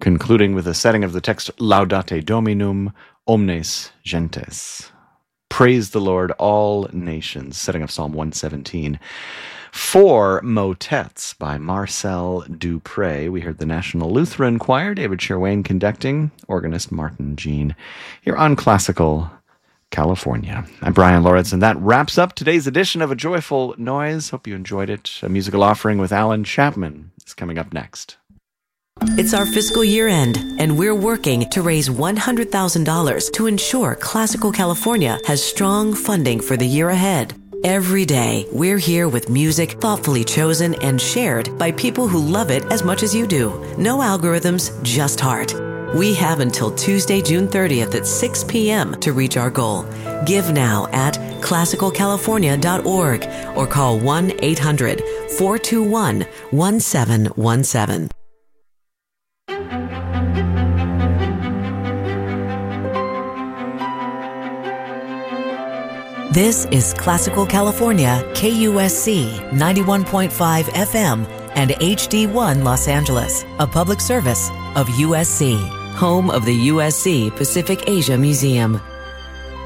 concluding with a setting of the text Laudate Dominum omnes gentes. Praise the Lord, all nations, setting of Psalm 117. 4 motets by Marcel Dupré. We heard the National Lutheran Choir, David Sherwain conducting, organist Martin Jean, here on Classical California. I'm Brian Loritz, and that wraps up today's edition of A Joyful Noise. Hope you enjoyed it. A musical offering with Alan Chapman is coming up next. It's our fiscal year end, and we're working to raise $100,000 to ensure Classical California has strong funding for the year ahead. Every day, we're here with music thoughtfully chosen and shared by people who love it as much as you do. No algorithms, just heart. We have until Tuesday, June 30th at 6 p.m. to reach our goal. Give now at classicalcalifornia.org or call 1-800-421-1717. This is Classical California, KUSC 91.5 FM and HD1 Los Angeles, a public service of USC, home of the USC Pacific Asia Museum.